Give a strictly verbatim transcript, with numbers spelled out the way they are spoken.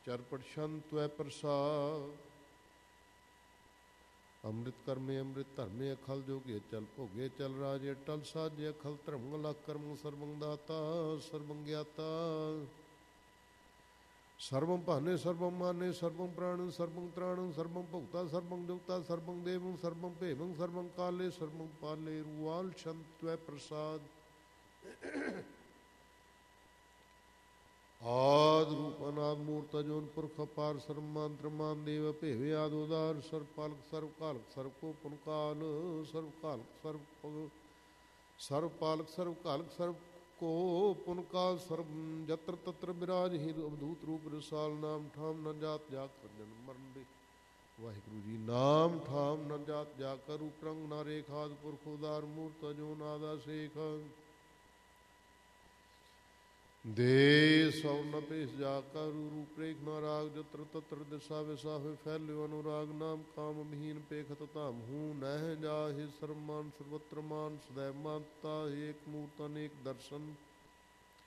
ਚਰਪਟ ਸ਼ੰਤ ਤਵੈ ਪ੍ਰਸਾਦ। ਅੰਮ੍ਰਿਤ ਕਰਮੇ ਅੰਮ੍ਰਿਤ ਧਰਮੇ ਅਖਲ ਜੋਗੇ ਚਲ ਭੋਗੇ ਚਲ ਰਾਜੇ ਅਟਲ ਸਾਜੇ ਅਖਲ ਧਰਮ ਅਲਖ ਕਰਮ ਸਰਬੰ ਦਾਤਾ ਸਰਬੰ ਗਿਆਤਾ। ਸਰਬੰ ਭਾਨੇ ਸਰਬੰ ਮਾਨੇ ਸਰਬੰ ਪ੍ਰਾਣੰ ਸਰਬੰ ਤ੍ਰਾਣੰ ਸਰਬੰ ਭੁਗਤਾ ਸਰਬੰ ਜੁਗਤਾ ਸਰਬੰ ਦੇਵੰ ਸਰਬੰ ਭੇਵੰ ਸਰਬੰ ਕਾਲੇ ਸਰਬੰ ਪਾਲੇ ਰੁਵਾਲ ਸ਼ੰਤ ਤਵੈ ਪ੍ਰਸਾਦ। ਆਦ ਰੂਪ ਅਨਾਦ ਮੂਰਤ ਅਜੂਨ ਪੁਰਖ ਅਪਾਰ ਸਰਬ ਮੰਤਰ ਮਾਨ ਦੇਵ ਭੇਵੇ ਆਦ ਉਦਾਰ ਸਰਬ ਪਾਲਕ ਸਰਬ ਕਾਲਕ ਸਰਬ ਕੋ ਪੁਨਕਾਲ ਸਰਬ ਕਾਲਕ ਸਰਬ ਸਰਬ ਪਾਲਕ ਸਰਬ ਕਾਲਕ ਸਰਬ ਕੋ ਪੁਨਕਾਲ ਸਰਬ ਜਤਰ ਤਤਰ ਬਿਰਾਜ ਹੀ ਅਵਧੂਤ ਰੂਪ ਰਸਾਲ ਨਾਮ ਠਾਮ ਨ ਜਾਤ ਜਾ ਕਰ ਜਨਮ ਮਰਨ ਦੇ। ਵਾਹਿਗੁਰੂ ਜੀ ਨਾਮ ਠਾਮ ਨ ਜਾਤ ਜਾ ਕਰ ਰੂਪ ਰੰਗ ਨਾ ਰੇਖਾਦ ਪੁਰਖ ਉਦਾਰ ਮੂਰਤ ਅਜੂਨ ਆਦਾ ਸੇਖ। ਦੇ ਸਭ ਨ ਭੇਸ ਜਾ ਕਰ ਰੂਪ ਰੇਖ ਨਾ ਰਾਗ ਜਤਰ ਤਤਰ ਦਿਸਾ ਵਿਸਾਹੇ ਫੈਲਿਓ ਅਨੁਰਾਗ ਨਾਮ ਕਾਮ ਮਹੀਨ ਪੇਖਤ ਧਾਮ ਹੂੰ ਨਹਿ ਜਾਹਿ ਸਰਮਾਨ ਸਰਵਤਰ ਮਾਨ ਸਦੈ ਮਾਨਤਾ ਏਕ ਮੂਰਤ ਅਨੇਕ ਦਰਸ਼ਨ।